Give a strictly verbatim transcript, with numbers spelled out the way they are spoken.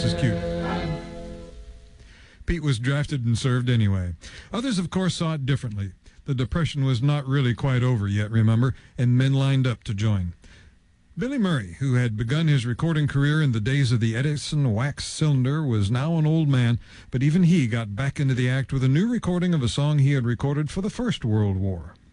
is cute. Pete was drafted and served anyway. Others, of course, saw it differently. The Depression was not really quite over yet, remember, and men lined up to join. Billy Murray, who had begun his recording career in the days of the Edison wax cylinder, was now an old man, but even he got back into the act with a new recording of a song he had recorded for the First World War.